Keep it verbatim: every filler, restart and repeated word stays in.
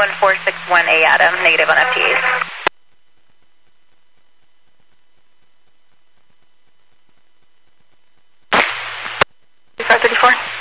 one four six one A Adam, negative on F T As. five thirty-four.